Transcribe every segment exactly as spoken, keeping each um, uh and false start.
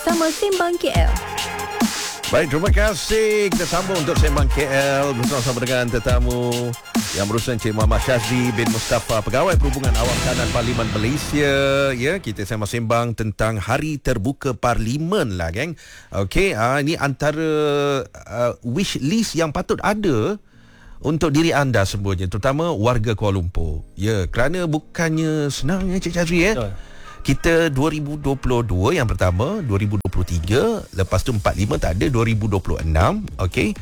Sama Sembang K L. Baik, terima kasih. Kita sambung untuk Sembang K L bersama-sama dengan tetamu yang berurusan Encik Muhammad Syazli bin Mustafa, Pegawai Perhubungan Awam Kanan Parlimen Malaysia. Ya, kita sembang-sembang tentang Hari Terbuka Parlimen lah, geng. Okey, uh, ini antara uh, wish list yang patut ada untuk diri anda semuanya, terutama warga Kuala Lumpur. Ya, kerana bukannya senang ya, Encik Syazli, ya. Betul. Kita dua ribu dua puluh dua yang pertama, dua ribu dua puluh tiga, lepas tu empat puluh lima tak ada, dua ribu dua puluh enam. Okey.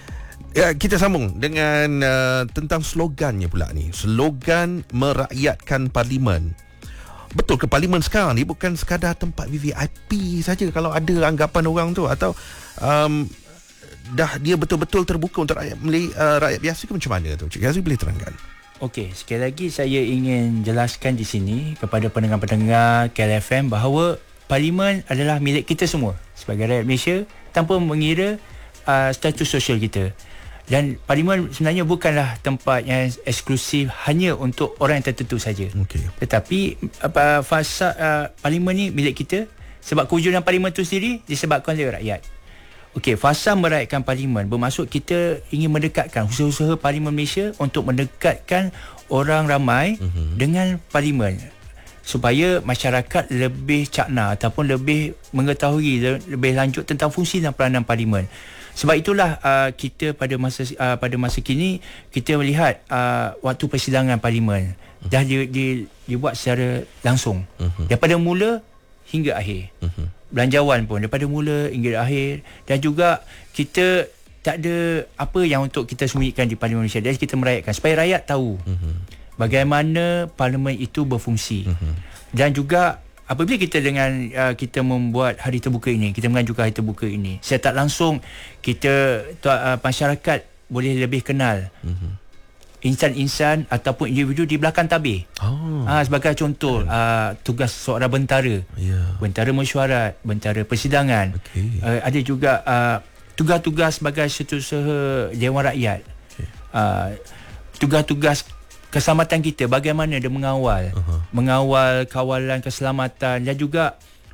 Ya, kita sambung dengan uh, tentang slogannya pula ni. Slogan merakyatkan parlimen. Betul ke parlimen sekarang ni bukan sekadar tempat V V I P saja kalau ada anggapan orang tu, atau um, dah dia betul-betul terbuka untuk rakyat Melayu, uh, rakyat biasa ke macam mana tu? Cik Gazi boleh terangkan? Okey, sekali lagi saya ingin jelaskan di sini kepada pendengar-pendengar K L F M bahawa parlimen adalah milik kita semua sebagai rakyat Malaysia tanpa mengira uh, status sosial kita. Dan parlimen sebenarnya bukanlah tempat yang eksklusif hanya untuk orang yang tertentu saja. Okay. Tetapi apa fasa uh, parlimen ni milik kita sebab kewujudan parlimen itu sendiri disebabkan oleh rakyat. Okey, fasa merakyatkan parlimen bermaksud kita ingin mendekatkan usaha-usaha parlimen Malaysia untuk mendekatkan orang ramai uh-huh. dengan parlimen supaya masyarakat lebih cakna ataupun lebih mengetahui lebih lanjut tentang fungsi dan peranan parlimen. Sebab itulah uh, kita pada masa uh, pada masa kini kita melihat uh, waktu persidangan parlimen uh-huh. dah di, di, dibuat secara langsung uh-huh. daripada mula hingga akhir. Uh-huh. Belanjawan pun daripada mula hingga akhir, dan juga kita tak ada apa yang untuk kita sembunyikan di Parlimen Malaysia. Jadi kita merayakan supaya rakyat tahu uh-huh. bagaimana parlimen itu berfungsi. Uh-huh. Dan juga apabila kita dengan uh, kita membuat hari terbuka ini, kita menganjurkan hari terbuka ini, secara tak langsung kita uh, masyarakat boleh lebih kenal uh-huh. insan-insan ataupun individu di belakang tabir. Oh. Ha, sebagai contoh, yeah. uh, tugas seorang bentara, yeah. bentara mesyuarat, bentara persidangan. Okay. Uh, ada juga uh, tugas-tugas sebagai setiausaha Dewan Rakyat. Okay. Uh, tugas-tugas keselamatan kita, bagaimana dia mengawal, uh-huh. mengawal kawalan keselamatan, dan juga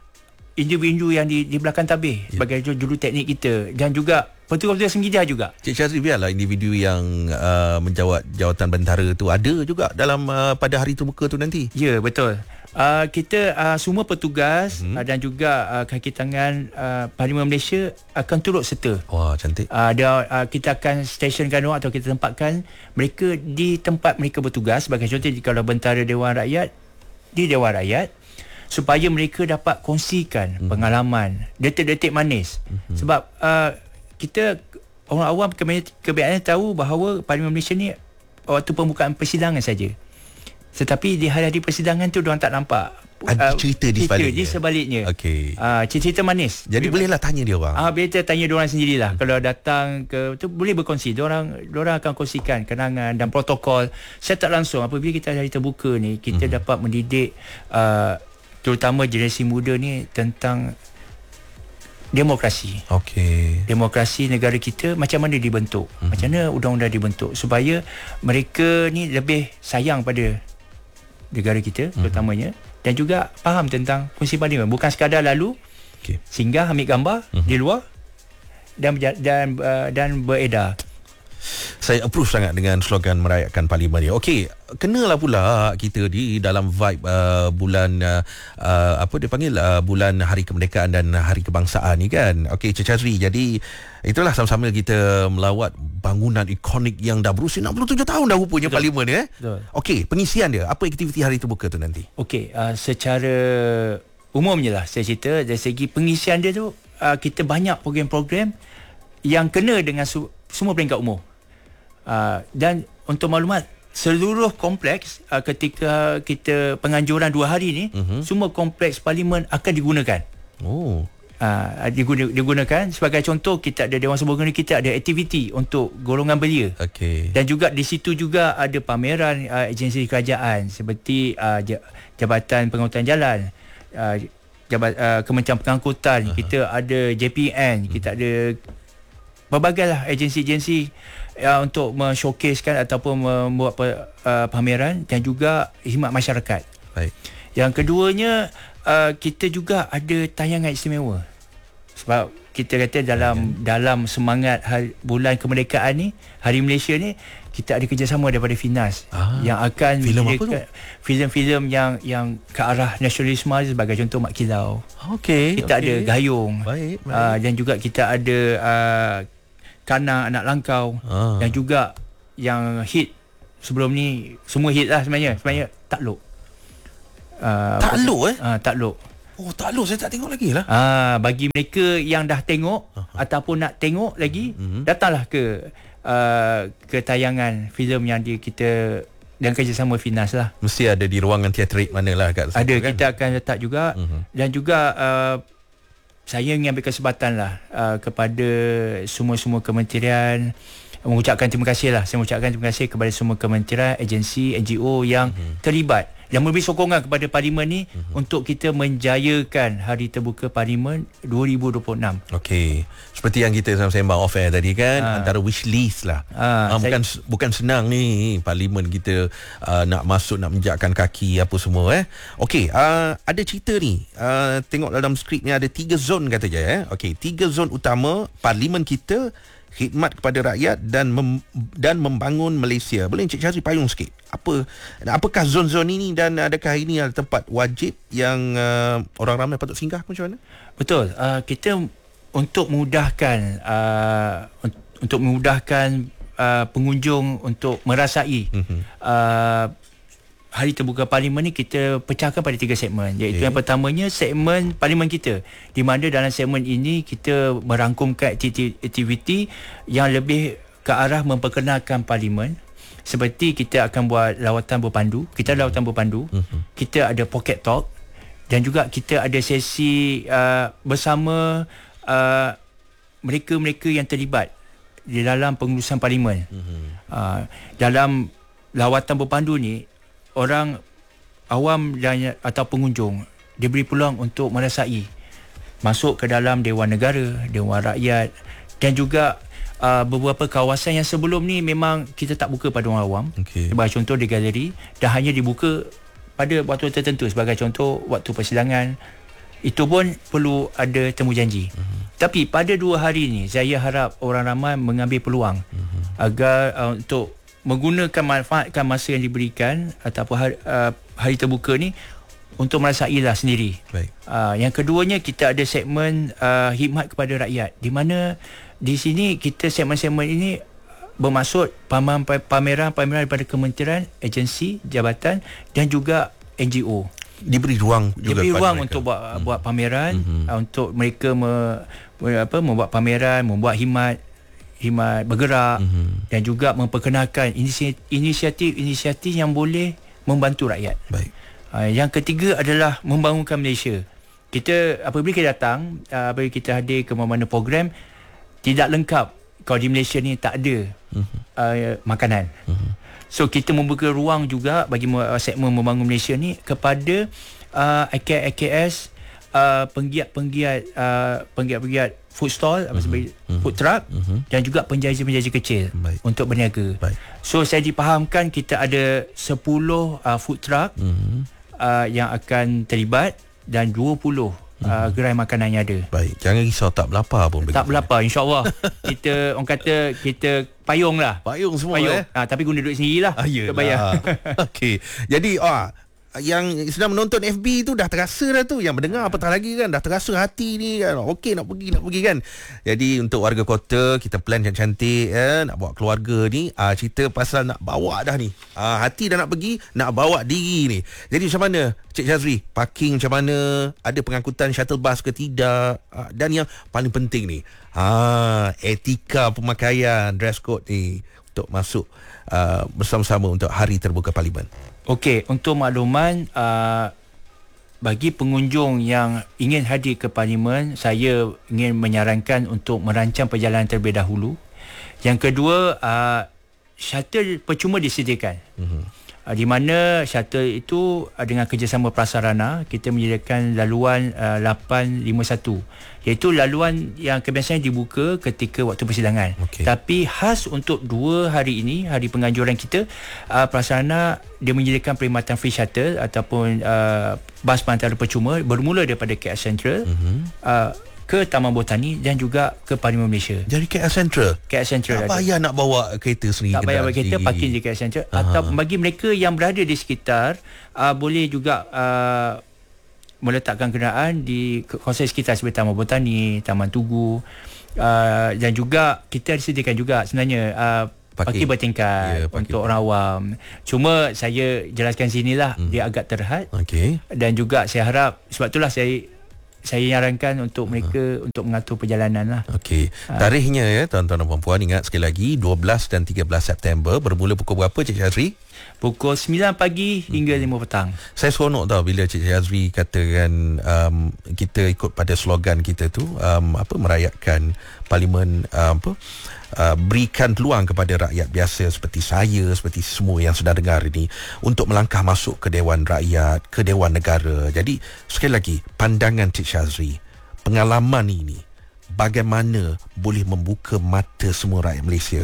individu yang di, di belakang tabir, yeah. sebagai juru teknik kita, dan juga petugas-petugas media juga. Cik Syazli, biarlah individu yang uh, menjawat jawatan bentara tu ada juga dalam uh, pada hari terbuka tu nanti. Ya, betul. Uh, kita uh, semua petugas hmm. uh, dan juga uh, kaki tangan uh, Parlimen Malaysia akan turut serta. Wah, cantik. Uh, dia, uh, kita akan stationkan atau kita tempatkan mereka di tempat mereka bertugas. Sebagai contoh, kalau bentara Dewan Rakyat di Dewan Rakyat, supaya mereka dapat kongsikan hmm. pengalaman, detik-detik manis. Hmm. Sebab uh, kita orang awam kebanyakan tahu bahawa Parlimen Malaysia ni waktu pembukaan persidangan saja. Tetapi di hari-hari persidangan tu diorang tak nampak ada uh, cerita di sebaliknya. Di sebaliknya. Okey. Uh, cerita manis. Jadi Bila, bolehlah tanya dia orang. Ah, uh, boleh tanya dia orang sendirilah. Hmm. Kalau datang ke tu boleh berkongsi. Dia orang dia orang akan kongsikan kenangan dan protokol secara tak langsung. Apabila kita hari terbuka ni, kita hmm. dapat mendidik uh, terutama generasi muda ni tentang demokrasi. Okey. Demokrasi negara kita macam mana dibentuk? Mm-hmm. Macam mana undang-undang dibentuk supaya mereka ni lebih sayang pada negara kita mm-hmm. terutamanya, dan juga faham tentang fungsi parlimen, bukan sekadar lalu okay. singgah ambil gambar mm-hmm. di luar dan dan uh, dan beredar. Saya approve sangat dengan slogan merayakan parlimen ni. Okey, kenalah pula kita di dalam vibe uh, bulan uh, uh, apa dia panggil uh, bulan Hari Kemerdekaan dan Hari Kebangsaan ni kan. Okey, Cik Syazli, jadi itulah sama-sama kita melawat bangunan ikonik yang dah berusia enam puluh tujuh tahun dah rupanya parlimen ni eh. Okey, pengisian dia, apa aktiviti hari terbuka tu nanti? Okey, uh, secara umumnya lah saya cerita dari segi pengisian dia tu, uh, kita banyak program-program yang kena dengan su- semua peringkat umur. Uh, dan untuk maklumat, seluruh kompleks uh, ketika kita penganjuran dua hari ni, uh-huh. semua kompleks parlimen akan digunakan. Oh. Uh, diguna, digunakan sebagai contoh, kita ada Dewan Sembogong ni, kita ada aktiviti untuk golongan belia. Okay. Dan juga di situ juga ada pameran uh, agensi kerajaan seperti uh, Jabatan Pengangkutan Jalan, uh, Jabat, uh, Kementerian Pengangkutan, uh-huh. kita ada J P N, uh-huh. kita ada berbagai lah agensi-agensi uh, untuk men-showcasekan ataupun membuat uh, pameran, dan juga khidmat masyarakat. Baik. Yang keduanya, uh, kita juga ada tayangan istimewa. Sebab kita kata dalam ya. dalam semangat hari, bulan kemerdekaan ni, Hari Malaysia ni, kita ada kerjasama daripada Finas ah, yang akan filem apa tu? Filem-filem yang yang ke arah nasionalisme, sebagai contoh Mak Kilau. Okey. Kita okay. ada Gayung. Baik, baik. Uh, dan juga kita ada uh, Kana Anak Langkau ah. dan juga yang hit sebelum ni, semua hit lah sebenarnya, sebenarnya Takluk. Uh, Takluk eh? Uh, Takluk. Oh, Takluk saya tak tengok lagi lah. Ah, bagi mereka yang dah tengok uh-huh. ataupun nak tengok lagi, uh-huh. datanglah ke uh, ke tayangan filem yang di, kita dan kerjasama Finas lah. Mesti ada di ruangan teatrik mana lah kat ada, kan? Kita akan letak juga uh-huh. dan juga uh, saya ingin ambil kesempatan lah uh, kepada semua-semua kementerian, mengucapkan terima kasih lah. Saya mengucapkan terima kasih kepada semua kementerian, agensi, N G O yang uh-huh. terlibat dan memberi sokongan kepada Parlimen ni uh-huh. untuk kita menjayakan Hari Terbuka Parlimen dua ribu dua puluh enam. Okey. Seperti yang kita sembang off air tadi kan, ha. antara wish list lah. Ha, ha, bukan saya... bukan senang ni Parlimen kita uh, nak masuk, nak menjakkan kaki apa semua eh. Okey, uh, ada cerita ni. Uh, tengok dalam skrip ni ada tiga zon kata je eh. Okey, tiga zon utama Parlimen kita, khidmat kepada rakyat dan mem, dan membangun Malaysia. Boleh Encik Syazri payung sikit? Apa apakah zon-zon ini dan adakah ini adalah tempat wajib yang uh, orang ramai patut singgah, macam mana? Betul. Uh, kita untuk memudahkan uh, untuk memudahkan uh, pengunjung untuk merasai uh-huh. uh, Hari Terbuka Parlimen ni, kita pecahkan pada tiga segmen, iaitu okay. yang pertamanya segmen Parlimen kita, di mana dalam segmen ini kita merangkumkan aktiviti yang lebih ke arah memperkenalkan Parlimen. Seperti kita akan buat lawatan berpandu, kita ada lawatan berpandu, uh-huh. kita ada pocket talk dan juga kita ada sesi uh, bersama uh, mereka-mereka yang terlibat di dalam pengurusan Parlimen. Uh-huh. Uh, dalam lawatan berpandu ni, orang awam dan atau pengunjung diberi peluang untuk merasai masuk ke dalam Dewan Negara, Dewan Rakyat dan juga uh, beberapa kawasan yang sebelum ni memang kita tak buka pada orang awam. Okay. Sebagai contoh di galeri, dah hanya dibuka pada waktu tertentu. Sebagai contoh waktu persidangan, itu pun perlu ada temu janji. Uh-huh. Tapi pada dua hari ni, saya harap orang ramai mengambil peluang uh-huh. agar uh, untuk menggunakan manfaatkan masa yang diberikan ataupun hari, uh, hari terbuka ni untuk merasailah sendiri. Baik. Uh, yang keduanya, kita ada segmen uh, khidmat kepada rakyat, di mana di sini kita segmen-segmen ini bermaksud pameran-pameran daripada kementerian, agensi, jabatan dan juga N G O. Diberi ruang juga diberi ruang mereka untuk buat hmm. buat pameran, hmm. uh, untuk mereka me, apa membuat pameran, membuat khidmat khidmat bergerak mm-hmm. dan juga memperkenalkan inisiatif-inisiatif yang boleh membantu rakyat. Baik. Uh, yang ketiga adalah membangunkan Malaysia. Kita apabila kita datang, uh, apabila kita hadir ke mana-mana program, tidak lengkap kalau di Malaysia ni tak ada mm-hmm. uh, makanan. Mm-hmm. So kita membuka ruang juga bagi uh, segmen membangun Malaysia ni kepada uh, I K I K S, uh, penggiat-penggiat uh, penggiat-penggiat food stall, uh-huh. uh-huh. food truck uh-huh. dan juga penjaja-penjaja kecil. Baik. Untuk berniaga. Baik. So saya dipahamkan kita ada sepuluh uh, food truck uh-huh. uh, yang akan terlibat dan dua puluh uh, gerai makanan yang ada. Baik, jangan risau, tak berlapar pun. Tak berlapar, insya-Allah. Kita orang kata kita payung lah. Payung semua payung. eh. Ha, tapi guna duit sendirilah. Ah, kita bayar. Okey. Jadi ah yang sedang menonton F B tu dah terasa dah tu, yang mendengar apatah lagi kan, dah terasa hati ni kan, okey nak pergi nak pergi kan. Jadi untuk warga kota, kita plan yang cantik eh, nak bawa keluarga ni, ah, cerita pasal nak bawa dah ni, ah, hati dah nak pergi, nak bawa diri ni. Jadi macam mana Cik Syazri, parking macam mana, ada pengangkutan shuttle bus ke tidak, ah, dan yang paling penting ni, ah, etika pemakaian, dress code ni untuk masuk uh, bersama-sama untuk Hari Terbuka Parlimen. Okey, untuk makluman, uh, bagi pengunjung yang ingin hadir ke Parlimen, saya ingin menyarankan untuk merancang perjalanan terlebih dahulu. Yang kedua, uh, shuttle percuma disediakan. Uh-huh. Uh, di mana shuttle itu uh, dengan kerjasama prasarana, kita menyediakan laluan uh, lapan lima satu, iaitu laluan yang kebiasaan dibuka ketika waktu persidangan. Okay. Tapi khas untuk dua hari ini, hari penganjuran kita, uh, prasarana dia menyediakan perkhidmatan free shuttle ataupun uh, bas penghantaran percuma bermula daripada K L Sentral uh-huh. uh, ke Taman Botani dan juga ke Parlimen Malaysia. Jadi K L Central. K L Central. Tak payah nak bawa kereta sendiri. Tak payah bawa kereta, parking di K L Central. Aha. Atau bagi mereka yang berada di sekitar, uh, boleh juga uh, meletakkan kenderaan di kawasan sekitar seperti Taman Botani, Taman Tugu, uh, dan juga kita disediakan juga sebenarnya uh, parking bertingkat yeah, untuk orang awam. Cuma saya jelaskan sinilah, hmm. dia agak terhad. Okay. Dan juga saya harap, sebab itulah saya saya nyarankan untuk mereka uh. untuk mengatur perjalanan lah. Okey. Uh. Tarikhnya ya tuan-tuan dan puan-puan, ingat sekali lagi dua belas dan tiga belas September, bermula pukul berapa Cik Syazri? Pukul sembilan pagi hingga hmm. lima petang. Saya seronok tau bila Cik Syazri katakan um, kita ikut pada slogan kita tu, um, apa merayakan parlimen, um, apa Uh, berikan peluang kepada rakyat biasa seperti saya, seperti semua yang sedang dengar ini, untuk melangkah masuk ke Dewan Rakyat, ke Dewan Negara. Jadi sekali lagi, pandangan Cik Syazri, pengalaman ini bagaimana boleh membuka mata semua rakyat Malaysia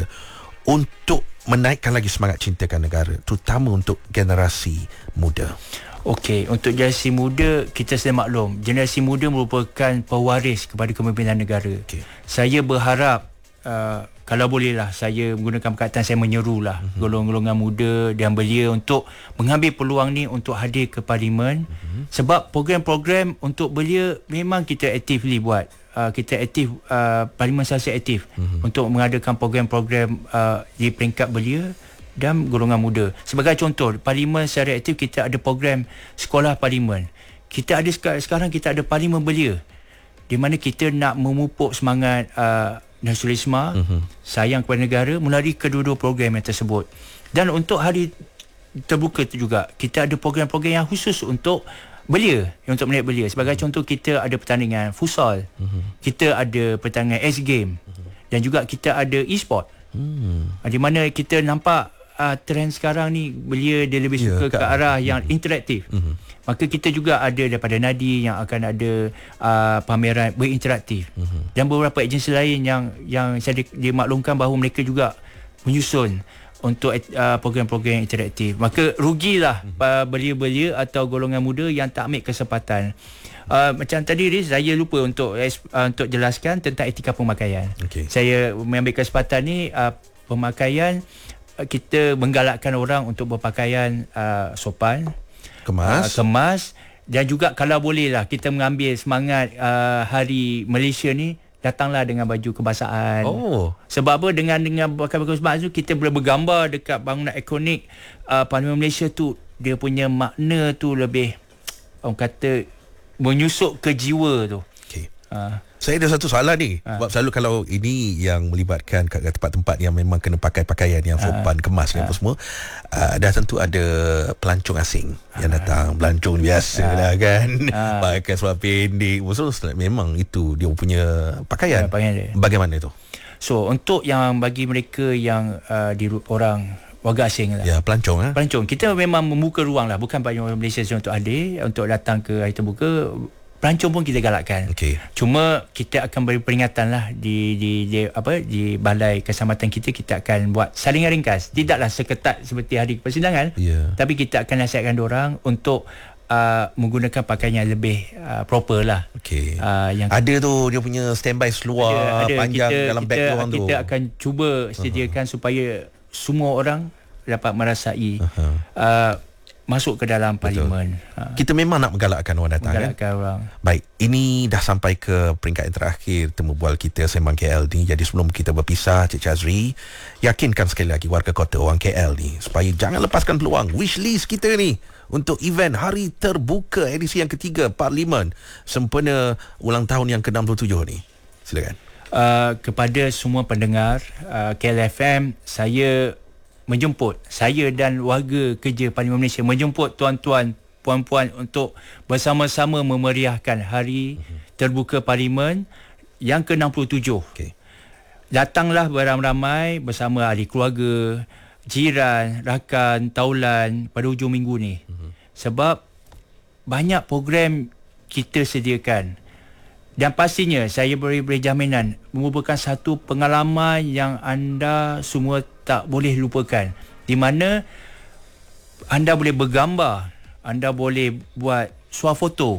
untuk menaikkan lagi semangat cintakan negara, terutama untuk generasi muda. Okey, untuk generasi muda, kita sudah maklum, generasi muda merupakan pewaris kepada kepimpinan negara. Okay. Saya berharap uh, kalau bolehlah saya menggunakan perkataan, saya menyerulah mm-hmm. golongan-golongan muda dan belia untuk mengambil peluang ni untuk hadir ke parlimen, mm-hmm. sebab program-program untuk belia memang kita aktifly buat. Uh, kita aktif, uh, parlimen selalu aktif mm-hmm. untuk mengadakan program-program uh, di peringkat belia dan golongan muda. Sebagai contoh, parlimen secara aktif kita ada program sekolah parlimen. Kita ada sekarang kita ada parlimen belia, di mana kita nak memupuk semangat uh, nasionalisme, uh-huh. sayang kepada negara melalui kedua-dua program yang tersebut. Dan untuk hari terbuka itu juga, kita ada program-program yang khusus untuk belia, untuk melihat belia. Sebagai contoh, kita ada pertandingan futsal, uh-huh. kita ada pertandingan X game, uh-huh. dan juga kita ada e-sport. Uh-huh. Di mana kita nampak uh, trend sekarang ni, belia dia lebih yeah, suka ke arah yang uh-huh. interaktif. Uh-huh. Maka kita juga ada daripada Nadi yang akan ada uh, pameran berinteraktif. Uh-huh. Dan beberapa agensi lain yang yang saya di, dimaklumkan bahawa mereka juga menyusun untuk uh, program-program interaktif. Maka rugilah uh, belia-belia atau golongan muda yang tak ambil kesempatan. Uh, macam tadi Riz, saya lupa untuk uh, untuk jelaskan tentang etika pemakaian. Okay. Saya mengambil kesempatan ni, uh, pemakaian uh, kita menggalakkan orang untuk berpakaian uh, sopan, kemas, uh, kemas dan juga kalau boleh lah kita mengambil semangat uh, Hari Malaysia ni, datanglah dengan baju kebangsaan. Oh. Sebab apa? Dengan dengan pakai baju kebangsaan tu, kita boleh bergambar dekat bangunan ikonik uh, Parlimen Malaysia tu. Dia punya makna tu lebih, orang kata, menyusuk ke jiwa tu. Okey. Uh. Saya ada satu soalan ni, ha. sebab selalu kalau ini yang melibatkan kat tempat-tempat yang memang kena pakai pakaian yang sopan, ha. kemas dan ha. apa semua, uh, dah tentu ada pelancong asing ha. yang datang. Pelancong biasa ha. lah kan, ha. pakai seluar pendek, so, memang itu dia punya pakaian. Ha, pakaian dia. Bagaimana itu? So untuk yang bagi mereka yang uh, di orang warga asing lah, ya, pelancong, ha? pelancong, kita memang membuka ruang lah, bukan bagi orang Malaysia untuk hadir, untuk datang ke hari terbuka. Pelancong pun kita galakkan. Okay. Cuma kita akan beri peringatan lah di, di, di apa di balai keselamatan kita. Kita akan buat salingan ringkas. Tidaklah seketat seperti hari persidangan, yeah. tapi kita akan nasihatkan diorang untuk uh, menggunakan pakaian yang lebih uh, proper lah. Okay. Uh, yang ada tu dia punya standby seluar ada, ada. panjang kita, dalam beg diorang tu. Kita akan cuba sediakan uh-huh. supaya semua orang dapat merasai uh-huh. uh, masuk ke dalam parlimen. Ha. Kita memang nak menggalakkan orang datang, menggalakkan kan? orang. Baik, ini dah sampai ke peringkat yang terakhir temu bual kita Sembang K L ni. Jadi sebelum kita berpisah, Cik Syazri, yakinkan sekali lagi warga kota orang K L ni supaya jangan lepaskan peluang wishlist kita ni untuk event Hari Terbuka edisi yang ketiga Parlimen sempena ulang tahun yang ke enam puluh tujuh ni. Silakan. Uh, kepada semua pendengar uh, K L F M, saya menjemput, saya dan warga kerja Parlimen Malaysia menjemput tuan-tuan, puan-puan untuk bersama-sama memeriahkan Hari Terbuka Parlimen yang ke enam puluh tujuh. Okay. Datanglah beramai-ramai bersama ahli keluarga, jiran, rakan, taulan pada hujung minggu ni. Uh-huh. Sebab banyak program kita sediakan. Dan pastinya saya beri, beri jaminan merupakan satu pengalaman yang anda semua tak boleh lupakan, di mana anda boleh bergambar, anda boleh buat swafoto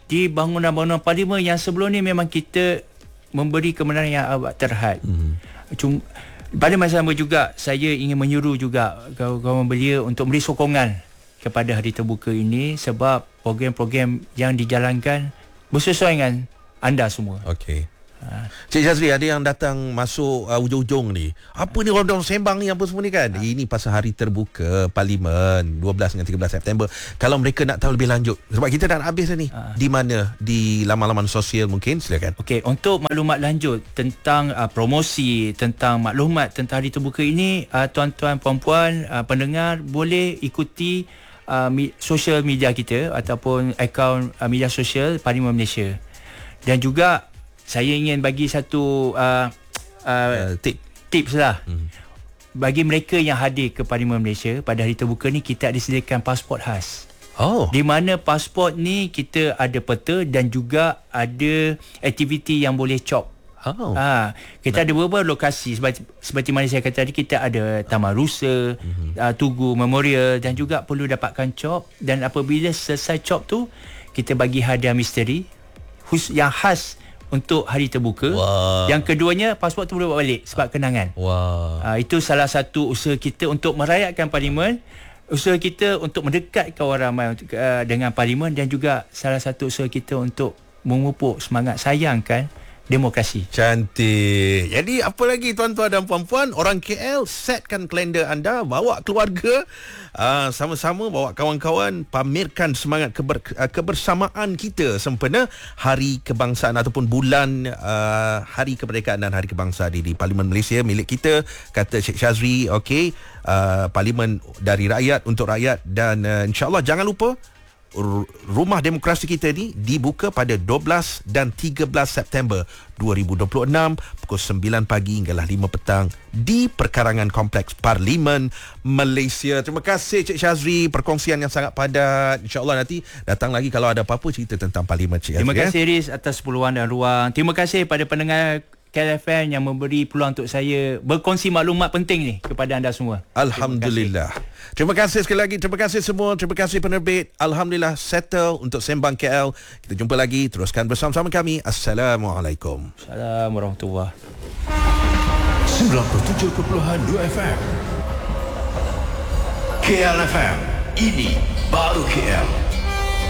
di bangunan-bangunan parlimen yang sebelum ni memang kita memberi kebenaran yang amat terhad. Hmm. Cuma pada masa sama juga saya ingin menyuruh juga kawan-kawan belia untuk beri sokongan kepada Hari Terbuka ini sebab program-program yang dijalankan bersesuaian dengan anda semua. Okey. Ha. Cik Syazri, ada yang datang masuk uh, ujung-ujung ni. Apa ni orang sembang ni apa semua ni kan? Ha. Ini pasal Hari Terbuka Parlimen dua belas dengan tiga belas September. Kalau mereka nak tahu lebih lanjut, sebab kita dah nak habis dah ni. Ha. Di mana? Di laman-laman sosial mungkin, silakan. Okey, untuk maklumat lanjut tentang uh, promosi, tentang maklumat tentang Hari Terbuka ini, uh, tuan-tuan, puan-puan, uh, pendengar boleh ikuti uh, mi- social media kita ataupun akaun uh, media sosial Parlimen Malaysia. Dan juga saya ingin bagi satu uh, uh, uh, tip, tips lah. Hmm. Bagi mereka yang hadir ke Parlimen Malaysia pada Hari Terbuka ni, kita ada sediakan pasport khas. Oh. Di mana pasport ni kita ada peta dan juga ada aktiviti yang boleh cop. Oh. Ha, kita nah. ada beberapa lokasi seperti, seperti mana saya kata tadi, kita ada Taman Rusa, mm-hmm. uh, Tugu Memorial dan juga perlu dapatkan cop. Dan apabila selesai cop tu, kita bagi hadiah misteri khusus yang khas untuk Hari Terbuka. Wow. Yang keduanya, pasport tu boleh bawa balik sebab kenangan. Wow. Uh, itu salah satu usaha kita untuk merayakan Parlimen, usaha kita untuk mendekatkan orang ramai uh, dengan Parlimen, dan juga salah satu usaha kita untuk memupuk semangat sayangkan demokrasi. Cantik. Jadi apa lagi tuan-tuan dan puan-puan, orang K L, setkan kalender anda, bawa keluarga, uh, sama-sama bawa kawan-kawan, pamerkan semangat keber, uh, kebersamaan kita sempena Hari Kebangsaan ataupun bulan uh, Hari Kemerdekaan dan Hari Kebangsaan di, di Parlimen Malaysia milik kita, kata Cik Syazri. Okey, uh, Parlimen dari rakyat untuk rakyat, dan uh, insya-Allah jangan lupa rumah demokrasi kita ni dibuka pada dua belas dan tiga belas September dua ribu dua puluh enam pukul sembilan pagi hinggalah lima petang di perkarangan Kompleks Parlimen Malaysia. Terima kasih Cik Syazri, perkongsian yang sangat padat. InsyaAllah nanti datang lagi kalau ada apa-apa cerita tentang Parlimen, Cik Syazri. Terima kasih Riz atas peluang dan ruang. Terima kasih pada pendengar K L F M yang memberi peluang untuk saya berkongsi maklumat penting ni kepada anda semua. Alhamdulillah. Terima kasih, terima kasih sekali lagi. Terima kasih semua. Terima kasih penerbit. Alhamdulillah settle untuk Sembang K L. Kita jumpa lagi. Teruskan bersama-sama kami. Assalamualaikum. Assalamualaikum warahmatullahi wabarakatuh. sembilan puluh tujuh perpuluhan dua F M K L F M. Ini baru K L.